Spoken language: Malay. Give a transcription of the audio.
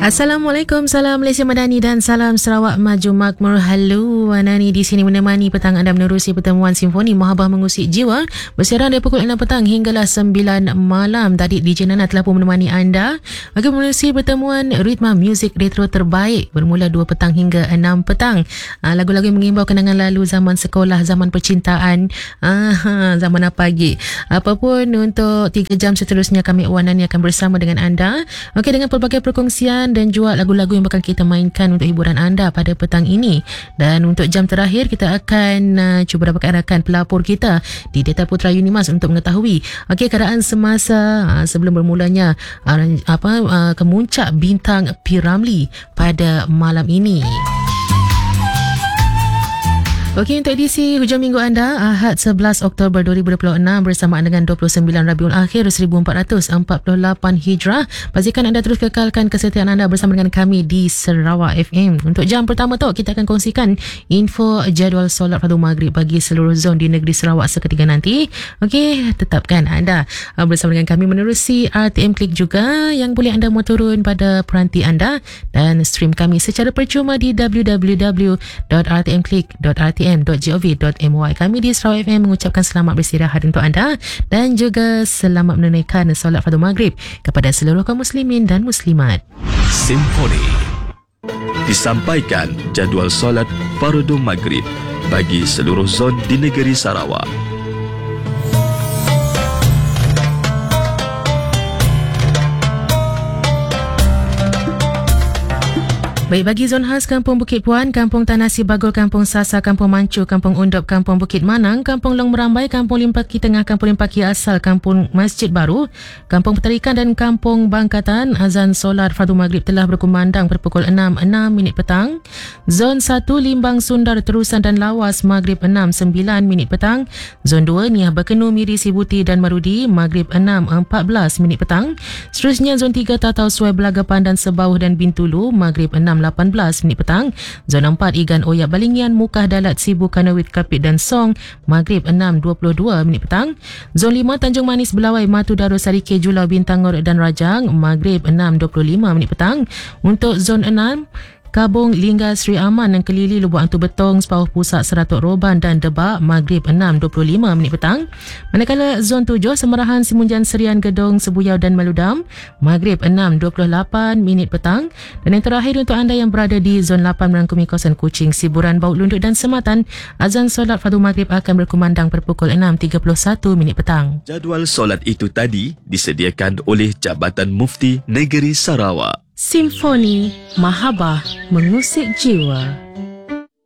Assalamualaikum, salam Malaysia Madani dan salam Sarawak Maju Makmur. Halo, Anani di sini menemani petang anda menerusi pertemuan Simfoni Mahabah Mengusik Jiwa bersiaran dari pukul 6 petang hinggalah 9 malam. Tadi DJ Nana telah pun menemani anda agar menerusi pertemuan ritma muzik retro terbaik bermula 2 petang hingga 6 petang. Lagu-lagu yang mengimbau kenangan lalu, zaman sekolah, zaman percintaan, zaman apa lagi. Apapun, untuk 3 jam seterusnya kami Wanani akan bersama dengan anda. Okey, dengan pelbagai perkongsian dan juga lagu-lagu yang bakal kita mainkan untuk hiburan anda pada petang ini. Dan untuk jam terakhir kita akan cuba dapatkan rakan pelapor kita di Data Putra Unimas untuk mengetahui keadaan semasa sebelum bermulanya kemuncak bintang P. Ramlee pada malam ini. Okey, untuk edisi hujung minggu anda Ahad 11 Oktober 2026 bersamaan dengan 29 Rabiul Akhir 1448 Hijrah. Pastikan anda terus kekalkan kesetiaan anda bersama dengan kami di Sarawak FM. Untuk jam pertama tu kita akan kongsikan info jadual solat fardu maghrib bagi seluruh zon di negeri Sarawak seketika nanti. Okey, tetapkan anda bersama dengan kami menerusi RTM Klik juga yang boleh anda mahu turun pada peranti anda dan stream kami secara percuma di www.rtmklik.rtm.gov.my. Kami di Sarawak FM mengucapkan selamat beristirahat untuk anda dan juga selamat menunaikan solat fardu maghrib kepada seluruh kaum muslimin dan muslimat. Simfoni disampaikan jadual solat fardu maghrib bagi seluruh zon di negeri Sarawak. Baik, bagi zon khas Kampung Bukit Puan, Kampung Tanah Sibagul, Kampung Sasa, Kampung Mancu, Kampung Undop, Kampung Bukit Manang, Kampung Long Merambai, Kampung Limpaki Tengah, Kampung Limpaki Asal, Kampung Masjid Baru, Kampung Petarikan dan Kampung Bangkatan, azan solat fardu maghrib telah berkumandang berpukul 6:06 petang. Zon 1 Limbang Sundar, Terusan dan Lawas, maghrib 6:09 petang. Zon 2 Niah Berkenu, Miri, Sibuti dan Marudi, maghrib 6:14 petang. Seterusnya Zon 3 Tatau, Suai, Belagapan dan Sebauh dan Bintulu, maghrib 6:18 petang. Zon 4 Igan, Oyak, Balingian, Mukah, Dalat, Sibu, Kanawit, Kapit dan Song, maghrib 6:22 petang. Zon 5 Tanjung Manis, Belawai, Matu, Darul, Sarike, Julau, Bintangor dan Rajang, maghrib 6:25 petang. Untuk Zon 6 Kabung, Lingga, Sri Aman dan Kelili, Lubuk Antu Betong, Sepauh Pusat, Seratuk Roban dan Debak, maghrib 6:25 petang. Manakala Zon 7 Semerahan, Simunjan, Serian, Gedong, Sebuyau dan Meludam, maghrib 6:28 petang. Dan yang terakhir untuk anda yang berada di Zon 8 merangkumi kawasan Kuching, Siburan, Baut Lunduk dan Sematan, azan solat fardu maghrib akan berkumandang pada pukul 6:31 petang. Jadual solat itu tadi disediakan oleh Jabatan Mufti Negeri Sarawak. Simfoni Mahabah Mengusik Jiwa.